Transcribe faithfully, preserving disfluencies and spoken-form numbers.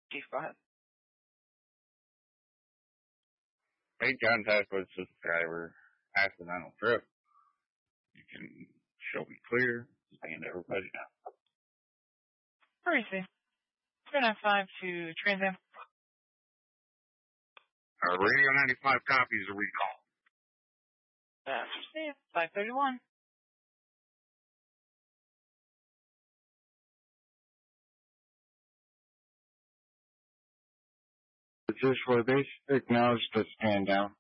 Chief, go ahead. Made contact with subscriber, accidental trip. You can show me clear, and everybody now. Where is he? three nine five to Trans Am. Uh, Radio ninety-five copies a recall. That's received. five thirty-one. Is this for base? Acknowledge the stand down.